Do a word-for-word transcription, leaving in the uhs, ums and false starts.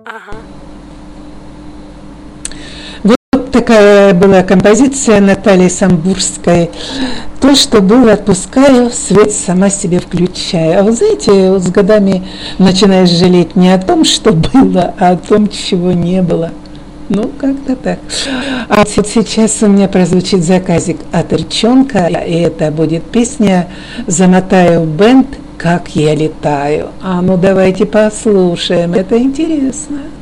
Ага. Вот такая была композиция Натальи Самбурской. То, что было, отпускаю, свет сама себе включаю. А вы знаете, вот с годами начинаешь жалеть не о том, что было, а о том, чего не было. Ну, как-то так. А вот сейчас у меня прозвучит заказик от Рчонка, и это будет песня «Замотаю бенд, как я летаю». А ну давайте послушаем, это интересно.